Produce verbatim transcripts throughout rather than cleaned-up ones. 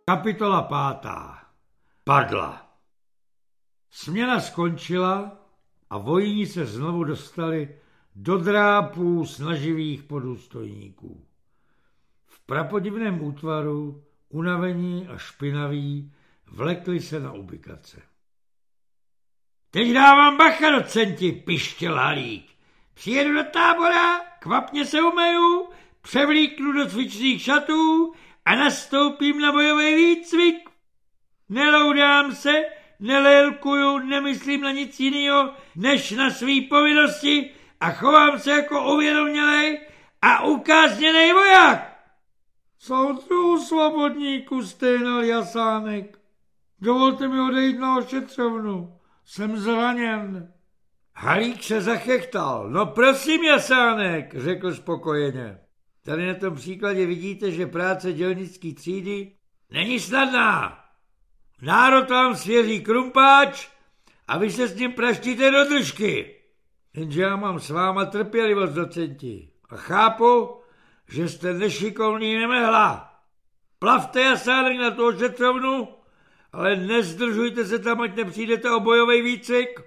Kapitola pátá. Padla. Směna skončila a vojíni se znovu dostali do drápů snaživých podůstojníků. V prapodivném útvaru, unavení a špinaví, vlekli se na ubikace. Teď dávám bacha, docenti, pištěl Halík. Přijedu do tábora, kvapně se umeju, převlíknu do cvičných šatů a nastoupím na bojový výcvik. Neloudám se, nelélkuju, nemyslím na nic jiného, než na svý povinnosti a chovám se jako uvědomělej a ukázněnej voják. Soudruhu svobodníku, stejnal Jasánek. Dovolte mi odejít na ošetřovnu. Jsem zraněn. Halík se zachechtal. No prosím, Jasánek, řekl spokojeně. Tady na tom příkladě vidíte, že práce dělnické třídy není snadná. Národ vám svěří krumpáč a vy se s ním praštíte do držky. Jenže já mám s váma trpělivost, docenti, a chápu, že jste nešikovný nemehla. Plavte, Jasánek, na tu ošetřovnu, ale nezdržujte se tam, ať nepřijdete o bojový výcvik.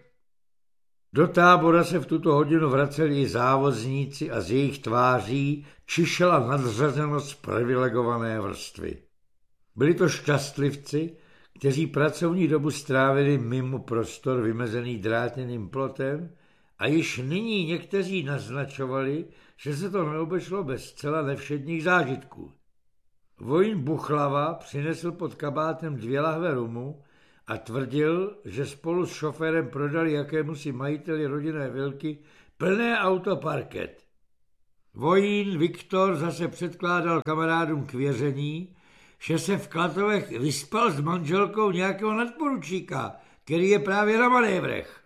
Do tábora se v tuto hodinu vraceli i závozníci a z jejich tváří čišela nadřazenost privilegované vrstvy. Byli to šťastlivci, kteří pracovní dobu strávili mimo prostor vymezený drátěným plotem a již nyní někteří naznačovali, že se to neobešlo bez zcela nevšedních zážitků. Vojín Buchlava přinesl pod kabátem dvě lahve rumu a tvrdil, že spolu s šoférem prodali jakémusi majiteli rodinné vilky plné auto parket. Vojín Viktor zase předkládal kamarádům k věření, že se v Klatovech vyspal s manželkou nějakého nadporučíka, který je právě na manévrech.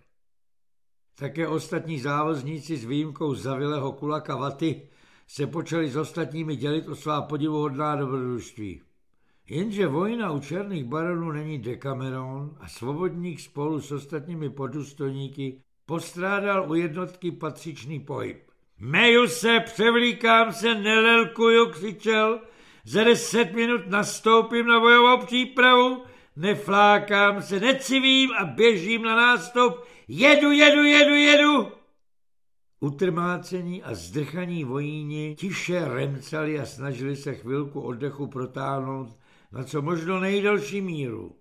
Také ostatní závozníci s výjimkou zavilého kulaka Vaty se počali s ostatními dělit o svá podivuhodná dobrodružství. Jenže vojna u černých baronů není Decameron a svobodník spolu s ostatními podůstojníky postrádal u jednotky patřičný pohyb. Meju se, převlíkám se, nelelkuju, křičel, za deset minut nastoupím na bojovou přípravu, neflákám se, necivím a běžím na nástup, jedu, jedu, jedu, jedu. Utrmácení a zdrchaní vojíni tiše remcali a snažili se chvilku oddechu protáhnout na co možno nejdelší míru.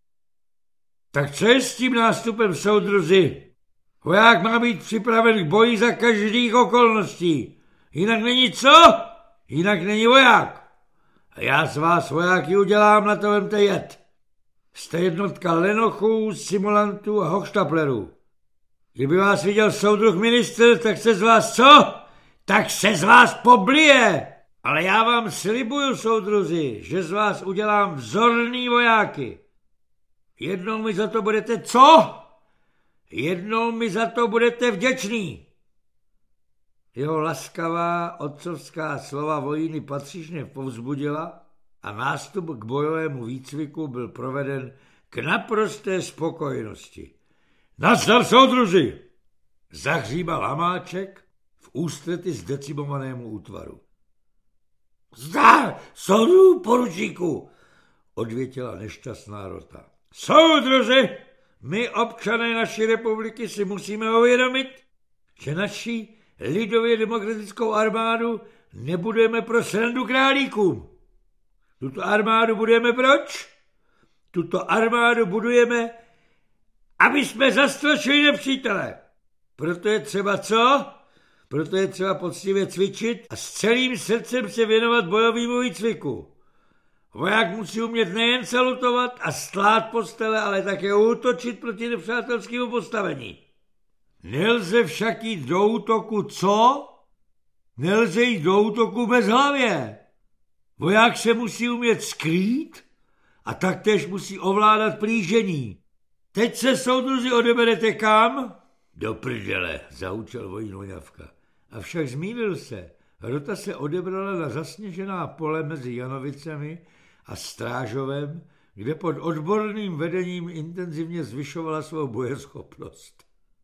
Tak co je s tím nástupem, soudruzi? Voják má být připraven k boji za každých okolností. Jinak není co? Jinak není voják. A já z vás vojáky udělám, na to vemte jet. Jste jednotka lenochů, simulantů a hochštaplerů. Kdyby vás viděl soudruh ministr, tak se z vás co? Tak se z vás poblije. Ale já vám slibuju, soudruzi, že z vás udělám vzorný vojáky. Jednou mi za to budete co? Jednou mi za to budete vděčný. Jeho laskavá otcovská slova vojíny patřičně povzbudila a nástup k bojovému výcviku byl proveden k naprosté spokojenosti. Nazdar, soudruzi! Zahříbal Hamáček v ústrety zdecimovanému útvaru. Zdar, soudruhu poručíku, odvětila nešťastná rota. Soudruzi, my občané naší republiky si musíme uvědomit, že naší lidově demokratickou armádu nebudujeme pro srandu králíkům. Tuto armádu budujeme proč? Tuto armádu budujeme, aby jsme zastrašili nepřítele. Proto je třeba co? Proto je třeba poctivě cvičit a s celým srdcem se věnovat bojovému výcviku. Voják musí umět nejen salutovat a stlát postele, ale také útočit proti nepřátelskému postavení. Nelze však jít do útoku co? Nelze jít do útoku bez hlavě. Voják se musí umět skrýt a taktéž musí ovládat plížení. Teď se, soudruzi, odeberete kam? Do prdele, zahučel vojín Voňavka. Avšak zmýlil se. Rota se odebrala na zasněžená pole mezi Janovicemi a Strážovem, kde pod odborným vedením intenzivně zvyšovala svou bojeschopnost.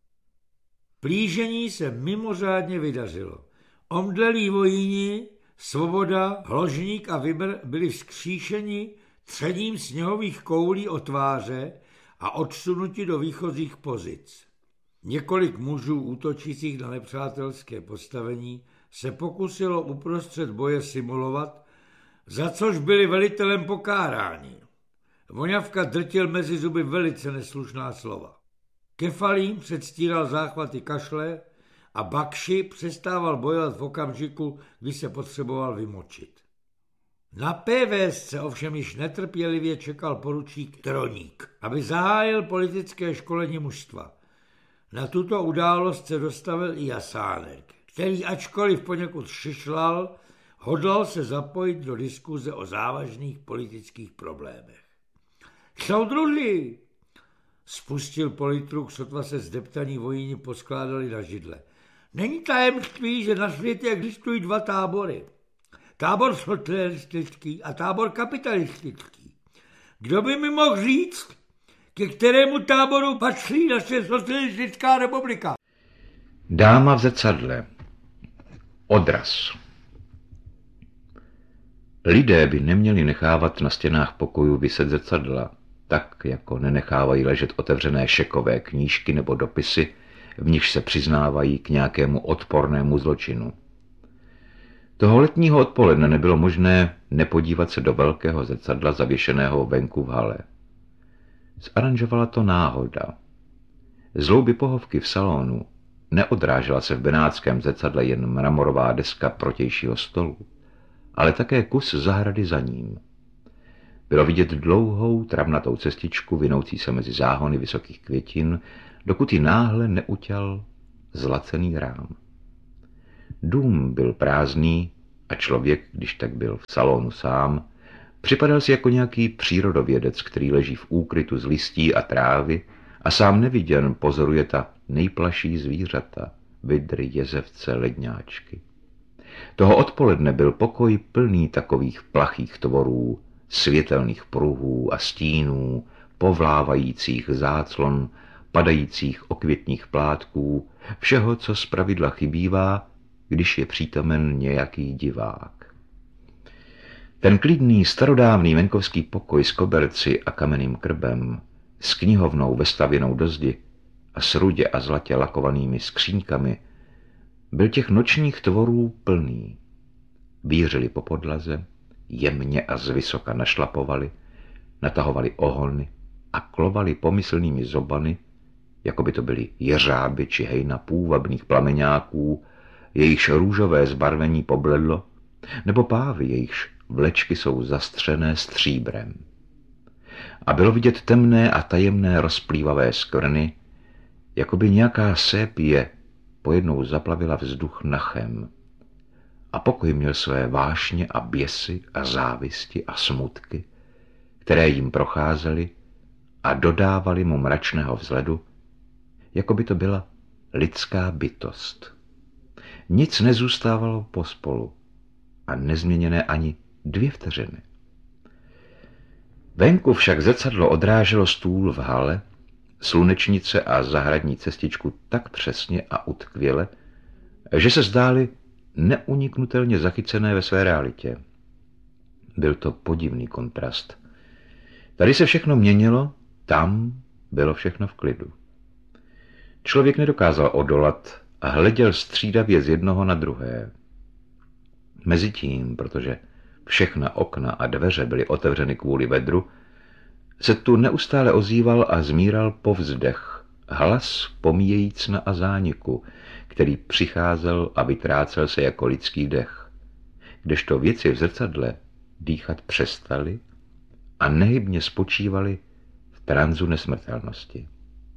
Plížení se mimořádně vydařilo. Omdlelí vojíni, Svoboda, Hložník a Vybr byli vzkříšeni třením sněhových koulí o tváře a odsunuti do výchozích pozic. Několik mužů útočících na nepřátelské postavení se pokusilo uprostřed boje simulovat, za což byli velitelem pokáráni. Voňavka drtil mezi zuby velice neslušná slova. Kefalím předstíral záchvaty kašle a Bakši přestával bojovat v okamžiku, kdy se potřeboval vymočit. Na PVSce ovšem již netrpělivě čekal poručík Troník, aby zahájil politické školení mužstva. Na tuto událost se dostavil i Jasánek, který ačkoliv poněkud šišlal, hodlal se zapojit do diskuze o závažných politických problémech. Soudruži, spustil politruk, sotva se zdeptaní vojíni poskládali na židle. Není tajemství, že na světě existují dva tábory. Tábor socialistický a tábor kapitalistický. Kdo by mi mohl říct, ke kterému táboru patří naše socialistická republika? Dáma v zrcadle. Odraz. Lidé by neměli nechávat na stěnách pokojů viset zrcadla, tak jako nenechávají ležet otevřené šekové knížky nebo dopisy, v nichž se přiznávají k nějakému odpornému zločinu. Toho letního odpoledne nebylo možné nepodívat se do velkého zrcadla zavěšeného venku v hale. Zaranžovala to náhoda. Z louby pohovky v salonu neodrážela se v benátském zrcadle jen mramorová deska protějšího stolu, ale také kus zahrady za ním. Bylo vidět dlouhou travnatou cestičku vinoucí se mezi záhony vysokých květin, dokud ji náhle neutěl zlacený rám. Dům byl prázdný a člověk, když tak byl v salonu sám, připadal si jako nějaký přírodovědec, který leží v úkrytu z listí a trávy a sám neviděn pozoruje ta nejplaší zvířata, vydry, jezevce, ledňáčky. Toho odpoledne byl pokoj plný takových plachých tvorů, světelných pruhů a stínů, povlávajících záclon, padajících okvětních plátků, všeho, co zpravidla chybívá, když je přítomen nějaký divák. Ten klidný starodávný venkovský pokoj s koberci a kamenným krbem, s knihovnou vestavěnou do zdi a s rudě a zlatě lakovanými skříňkami, byl těch nočních tvorů plný. Vířili po podlaze, jemně a zvysoka našlapovali, natahovali ohony a klovali pomyslnými zobany, jako by to byly jeřáby či hejna půvabných plameňáků, jejichž růžové zbarvení pobledlo, nebo pávy, jejichž vlečky jsou zastřené stříbrem. A bylo vidět temné a tajemné rozplývavé skvrny, jako by nějaká sépie pojednou zaplavila vzduch nachem. A pokoj měl své vášně a běsy a závisti a smutky, které jim procházely a dodávali mu mračného vzhledu, jako by to byla lidská bytost. Nic nezůstávalo pospolu a nezměněné ani dvě vteřiny. Venku však zrcadlo odráželo stůl v hale, slunečnice a zahradní cestičku tak přesně a utkvěle, že se zdály neuniknutelně zachycené ve své realitě. Byl to podivný kontrast. Tady se všechno měnilo, tam bylo všechno v klidu. Člověk nedokázal odolat a hleděl střídavě z jednoho na druhé. Mezitím, protože všechna okna a dveře byly otevřeny kvůli vedru, se tu neustále ozýval a zmíral povzdech, hlas pomíjejícna a zániku, který přicházel a vytrácel se jako lidský dech, kdežto věci v zrcadle dýchat přestali a nehybně spočívali v tranzu nesmrtelnosti.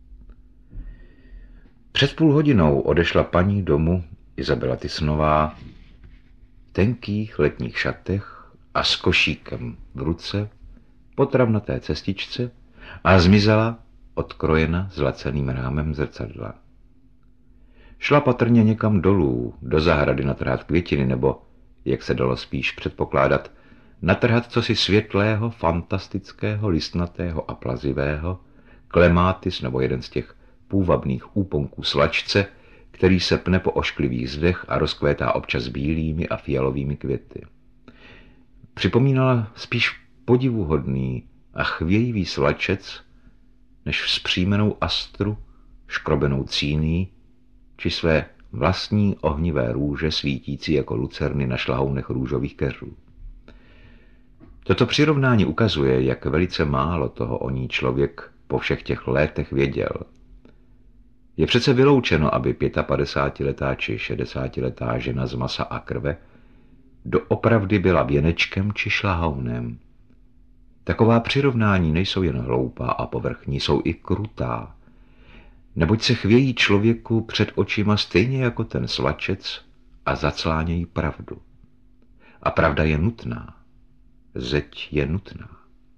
Před půl hodinou odešla paní domů Izabela Tisnová v tenkých letních šatech a s košíkem v ruce po travnaté cestičce a zmizela odkrojena zlaceným rámem zrcadla. Šla patrně někam dolů, do zahrady natrhat květiny nebo, jak se dalo spíš předpokládat, natrhat cosi světlého, fantastického, listnatého a plazivého, klemátis nebo jeden z těch půvabných úponků slačce, který se pne po ošklivých zdech a rozkvétá občas bílými a fialovými květy. Připomínala spíš podivuhodný a chvějivý svačec, než vzpřímenou astru, škrobenou cíní, či své vlastní ohnivé růže svítící jako lucerny na šlahounech růžových keřů. Toto přirovnání ukazuje, jak velice málo toho o ní člověk po všech těch létech věděl. Je přece vyloučeno, aby pětapadesátiletá či šedesátiletá žena z masa a krve doopravdy byla věnečkem či šlahounem. Taková přirovnání nejsou jen hloupá a povrchní, jsou i krutá, neboť se chvějí člověku před očima stejně jako ten svačec a zaclánějí pravdu. A pravda je nutná. Zeď je nutná.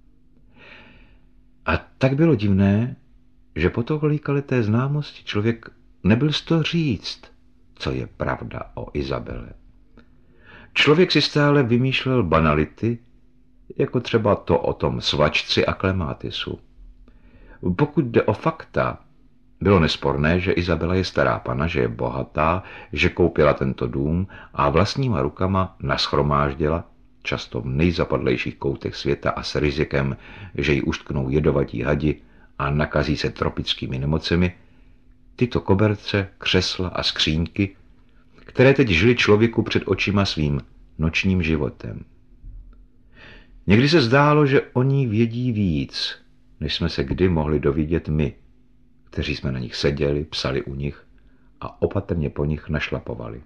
A tak bylo divné, že po tolikaleté známosti člověk nebyl z toho říct, co je pravda o Izabele. Člověk si stále vymýšlel banality, jako třeba to o tom svačci a Klemátisu. Pokud jde o fakta, bylo nesporné, že Izabela je stará pana, že je bohatá, že koupila tento dům a vlastníma rukama nashromáždila, často v nejzapadlejších koutech světa a s rizikem, že ji uštknou jedovatí hadi a nakazí se tropickými nemocemi, tyto koberce, křesla a skříňky, které teď žili člověku před očima svým nočním životem. Někdy se zdálo, že oni vědí víc, než jsme se kdy mohli dovědět my, kteří jsme na nich seděli, psali u nich a opatrně po nich našlapovali.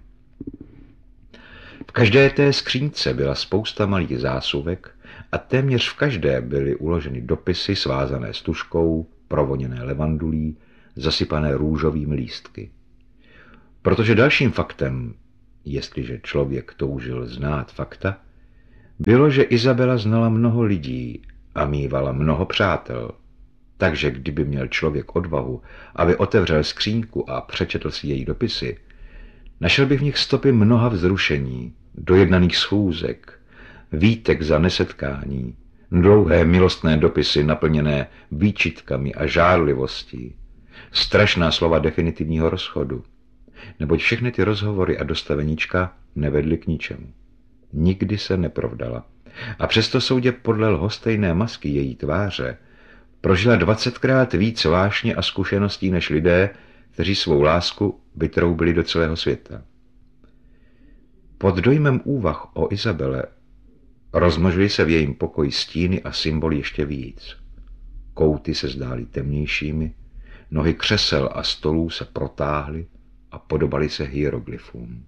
V každé té skřínce byla spousta malých zásuvek a téměř v každé byly uloženy dopisy svázané stužkou, provoněné levandulí, zasypané růžovými lístky. Protože dalším faktem, jestliže člověk toužil znát fakta, bylo, že Izabela znala mnoho lidí a mívala mnoho přátel. Takže kdyby měl člověk odvahu, aby otevřel skříňku a přečetl si její dopisy, našel by v nich stopy mnoha vzrušení, dojednaných schůzek, výtek za nesetkání, dlouhé milostné dopisy naplněné výčitkami a žárlivostí, strašná slova definitivního rozchodu, neboť všechny ty rozhovory a dostaveníčka nevedly k ničemu. Nikdy se neprovdala. A přesto soudě podle lhostejné masky její tváře prožila dvacetkrát víc vášně a zkušeností než lidé, kteří svou lásku vytroubili do celého světa. Pod dojmem úvah o Izabele rozmnožily se v jejím pokoji stíny a symboly ještě víc. Kouty se zdály temnějšími, nohy křesel a stolů se protáhly a podobaly se hieroglyfům.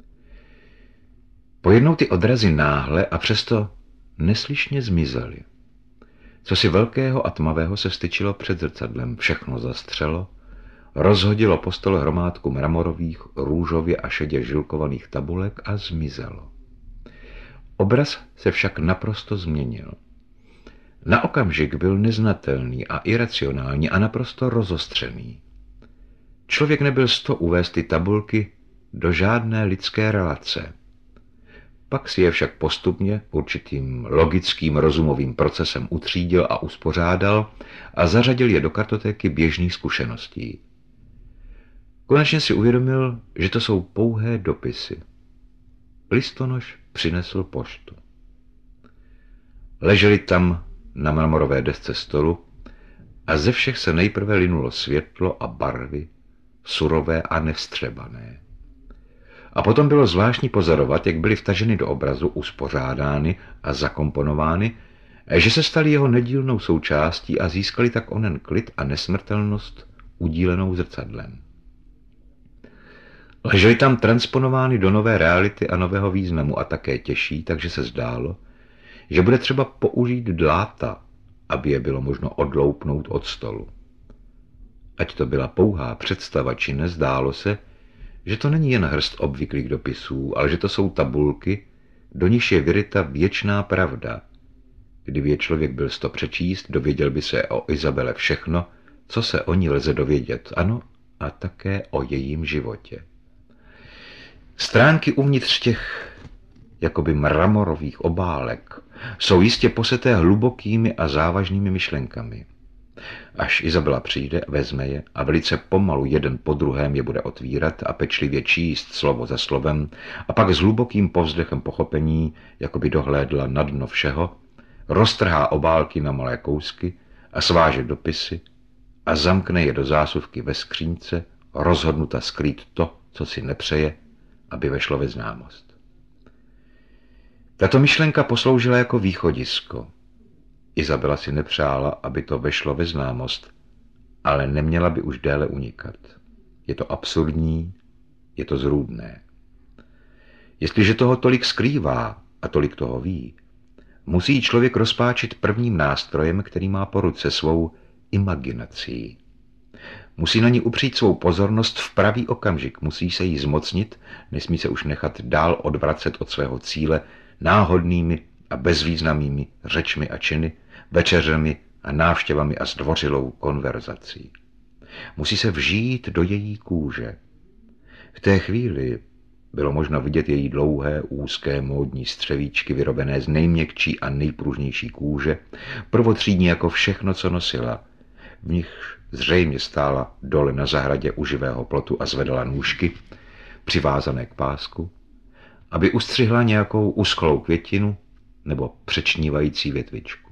Pojednou ty odrazy náhle a přesto neslyšně zmizely. Co si velkého a tmavého se styčilo před zrcadlem, všechno zastřelo, rozhodilo po stole hromádku mramorových, růžově a šedě žilkovaných tabulek a zmizelo. Obraz se však naprosto změnil. Na okamžik byl neznatelný a iracionální a naprosto rozostřený. Člověk nebyl s to uvést ty tabulky do žádné lidské relace. Pak si je však postupně určitým logickým rozumovým procesem utřídil a uspořádal a zařadil je do kartotéky běžných zkušeností. Konečně si uvědomil, že to jsou pouhé dopisy. Listonoš přinesl poštu. Leželi tam na mramorové desce stolu a ze všech se nejprve linulo světlo a barvy, surové a nevstřebané. A potom bylo zvláštní pozorovat, jak byly vtaženy do obrazu, uspořádány a zakomponovány, že se staly jeho nedílnou součástí a získali tak onen klid a nesmrtelnost udílenou zrcadlem. Ležely tam transponovány do nové reality a nového významu a také těžší, takže se zdálo, že bude třeba použít dláta, aby je bylo možno odloupnout od stolu. Ať to byla pouhá představa, či nezdálo se, že to není jen hrst obvyklých dopisů, ale že to jsou tabulky, do nichž je vyryta věčná pravda. Kdyby je člověk byl sto přečíst, dověděl by se o Izabele všechno, co se o ní lze dovědět, ano, a také o jejím životě. Stránky uvnitř těch jakoby mramorových obálek jsou jistě poseté hlubokými a závažnými myšlenkami. Až Izabela přijde, vezme je a velice pomalu jeden po druhém je bude otvírat a pečlivě číst slovo za slovem a pak s hlubokým povzdechem pochopení, jako by dohlédla na dno všeho, roztrhá obálky na malé kousky a sváže dopisy a zamkne je do zásuvky ve skřínce, rozhodnuta skrýt to, co si nepřeje, aby vešlo ve známost. Tato myšlenka posloužila jako východisko. Izabela si nepřála, aby to vešlo ve známost, ale neměla by už déle unikat. Je to absurdní, je to zrůdné. Jestliže toho tolik skrývá a tolik toho ví, musí člověk rozpáčit prvním nástrojem, který má po ruce, svou imaginací. Musí na ní upřít svou pozornost v pravý okamžik, musí se jí zmocnit, nesmí se už nechat dál odvracet od svého cíle náhodnými a bezvýznamnými řečmi a činy, večeřemi a návštěvami a zdvořilou konverzací. Musí se vžít do její kůže. V té chvíli bylo možno vidět její dlouhé, úzké, módní střevíčky vyrobené z nejměkčí a nejpružnější kůže, prvotřídní jako všechno, co nosila. V nich zřejmě stála dole na zahradě u živého plotu a zvedala nůžky, přivázané k pásku, aby ustřihla nějakou uschlou květinu nebo přečnívající větvičku.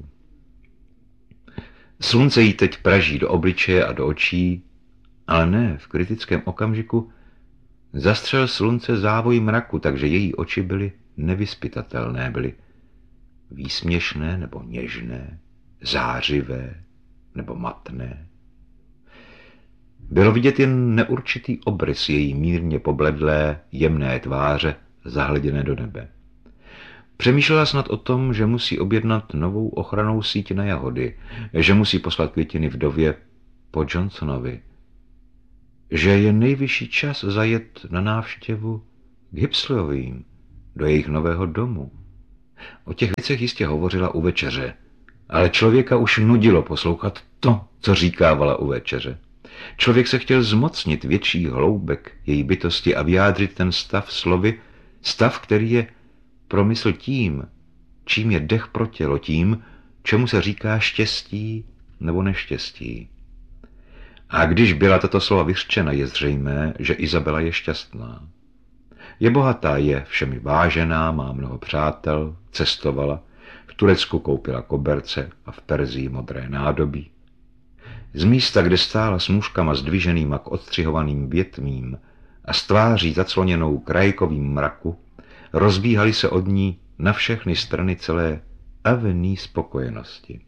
Slunce jí teď praží do obličeje a do očí, ale ne, v kritickém okamžiku zastřel slunce závoj mraku, takže její oči byly nevyzpytatelné, byly výsměšné nebo něžné, zářivé nebo matné. Bylo vidět jen neurčitý obrys její mírně pobledlé, jemné tváře, zahleděné do nebe. Přemýšlela snad o tom, že musí objednat novou ochrannou síť na jahody, že musí poslat květiny vdově po Johnsonovi, že je nejvyšší čas zajet na návštěvu k Hipsleyovým, do jejich nového domu. O těch věcech jistě hovořila u večeře, ale člověka už nudilo poslouchat to, co říkávala u večeře. Člověk se chtěl zmocnit větší hloubek její bytosti a vyjádřit ten stav slovy, stav, který je promysl tím, čím je dech pro tělo, tím, čemu se říká štěstí nebo neštěstí. A když byla tato slova vyřčena, je zřejmé, že Izabela je šťastná. Je bohatá, je všemi vážená, má mnoho přátel, cestovala, v Turecku koupila koberce a v Perzii modré nádobí. Z místa, kde stála s nůžkama zdviženýma k odstřihovaným větmím a s tváří zacloněnou krajkovým mraku, rozbíhaly se od ní na všechny strany celé avení spokojenosti.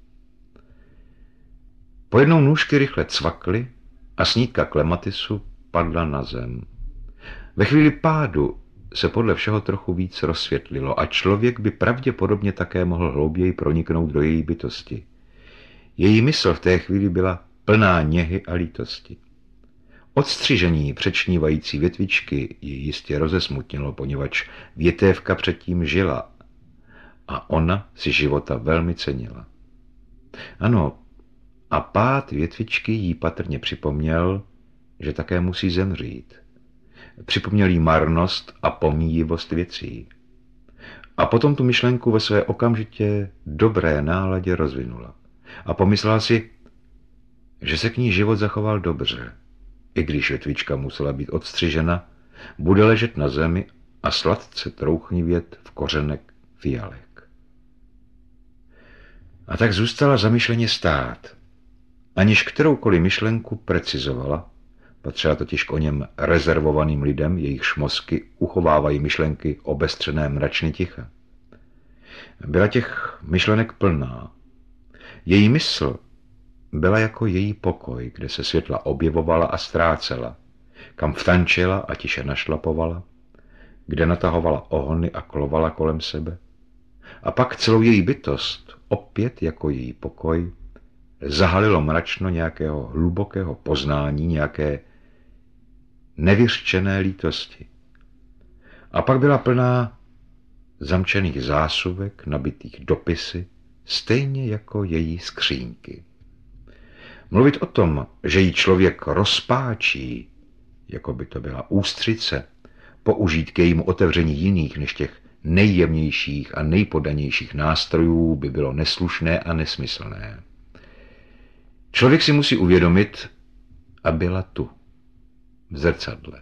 Po jednou nůžky rychle cvakly a snídka klematisu padla na zem. Ve chvíli pádu se podle všeho trochu víc rozsvětlilo a člověk by pravděpodobně také mohl hlouběji proniknout do její bytosti. Její mysl v té chvíli byla plná něhy a lítosti. Odstřižení přečnívající větvičky ji jistě rozesmutnilo, poněvadž větévka předtím žila a ona si života velmi cenila. Ano, a pád větvičky jí patrně připomněl, že také musí zemřít. Připomněl jí marnost a pomíjivost věcí. A potom tu myšlenku ve své okamžitě dobré náladě rozvinula. A pomyslela si, že se k ní život zachoval dobře. I když větvička musela být odstřižena, bude ležet na zemi a sladce trouchnivět v kořenek fialek. A tak zůstala zamyšleně stát, aniž kteroukoliv myšlenku precizovala, patřila totiž k oněm rezervovaným lidem, jejichž mozky uchovávají myšlenky obestřené mračny ticha. Byla těch myšlenek plná. Její mysl byla jako její pokoj, kde se světla objevovala a ztrácela, kam vtančila a tiše našlapovala, kde natahovala ohony a klovala kolem sebe. A pak celou její bytost, opět jako její pokoj, zahalilo mračno nějakého hlubokého poznání, nějaké nevyřčené lítosti. A pak byla plná zamčených zásuvek, nabitých dopisy, stejně jako její skřínky. Mluvit o tom, že jí člověk rozpáčí, jako by to byla ústřice, použít k jejímu otevření jiných než těch nejjemnějších a nejpodanějších nástrojů by bylo neslušné a nesmyslné. Člověk si musí uvědomit, a byla tu, v zrcadle,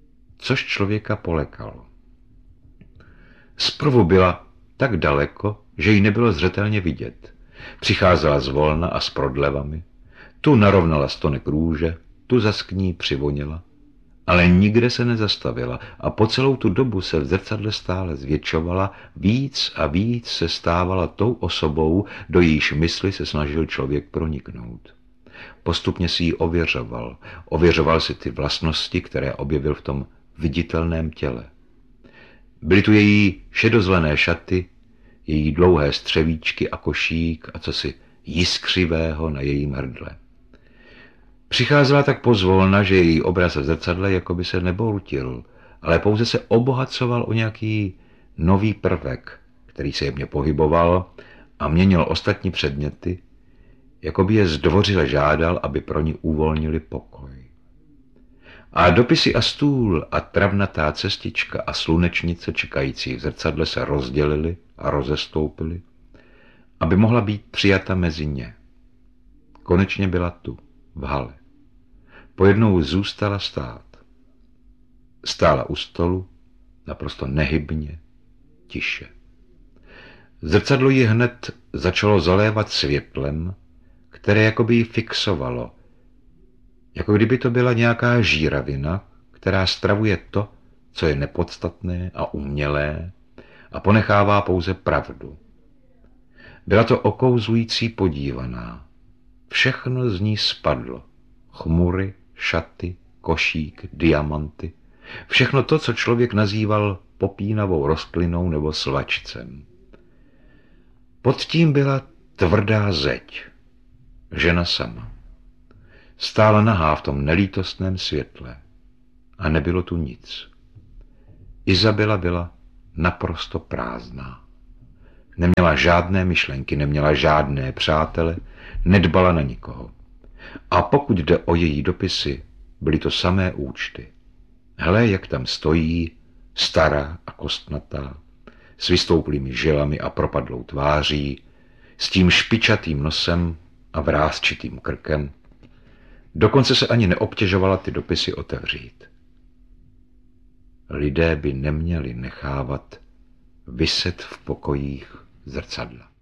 což člověka polekalo. Zprvu byla tak daleko, že ji nebylo zřetelně vidět. Přicházela zvolna a s prodlevami, tu narovnala stonek růže, tu zas k ní přivonila, ale nikde se nezastavila a po celou tu dobu se v zrcadle stále zvětšovala, víc a víc se stávala tou osobou, do jejíž mysli se snažil člověk proniknout. Postupně si ji ověřoval, ověřoval si ty vlastnosti, které objevil v tom viditelném těle. Byly tu její šedozelené šaty, její dlouhé střevíčky a košík a cosi jiskřivého na jejím hrdle. Přicházela tak pozvolna, že její obraz v zrcadle jakoby se neboutil, ale pouze se obohacoval o nějaký nový prvek, který se jemně pohyboval a měnil ostatní předměty, jakoby je zdvořile žádal, aby pro ní uvolnili pokoj. A dopisy a stůl a travnatá cestička a slunečnice čekající v zrcadle se rozdělily a rozestoupily, aby mohla být přijata mezi ně. Konečně byla tu, v hale. Pojednou zůstala stát. Stála u stolu, naprosto nehybně, tiše. Zrcadlo ji hned začalo zalévat světlem, které jakoby ji fixovalo, jako kdyby to byla nějaká žíravina, která stravuje to, co je nepodstatné a umělé a ponechává pouze pravdu. Byla to okouzlující podívaná. Všechno z ní spadlo. Chmury, šaty, košík, diamanty. Všechno to, co člověk nazýval popínavou rostlinou nebo svačcem. Pod tím byla tvrdá zeď. Žena sama. Stála nahá v tom nelítostném světle. A nebylo tu nic. Izabela byla naprosto prázdná. Neměla žádné myšlenky, neměla žádné přátele, nedbala na nikoho. A pokud jde o její dopisy, byly to samé účty. Hele, jak tam stojí, stará a kostnatá, s vystouplými žilami a propadlou tváří, s tím špičatým nosem a vrásčitým krkem. Dokonce se ani neobtěžovala ty dopisy otevřít. Lidé by neměli nechávat viset v pokojích zrcadla.